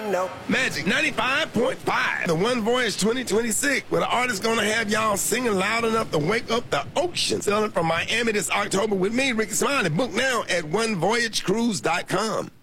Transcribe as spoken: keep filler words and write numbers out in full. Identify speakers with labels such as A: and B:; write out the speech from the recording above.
A: know.
B: Magic ninety-five point five. The One Voyage twenty twenty-six, where the artist gonna have y'all singing loud enough to wake up the ocean. Sailing from Miami this October with me, Ricky Smiley. Book now at one voyage cruise dot com.